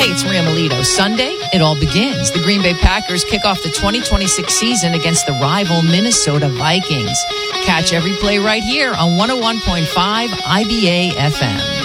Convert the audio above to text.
Hey, it's Maria Melito. Sunday, it all begins. The Green Bay Packers kick off the 2026 season against the rival Minnesota Vikings. Catch every play right here on 101.5 IBA FM.